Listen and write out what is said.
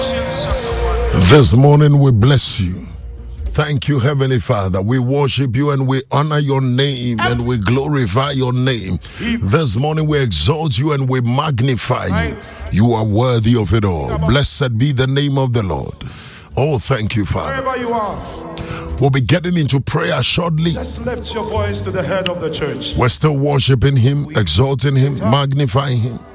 This morning we bless you. Thank you, Heavenly Father. We worship you and we honor your name and we glorify your name. This morning we exalt you and we magnify you. You are worthy of it all. Blessed be the name of the Lord. Oh, thank you, Father. Wherever you are, we'll be getting into prayer shortly. just lift your voice to the head of the church. We're still worshiping him, exalting him, magnifying him.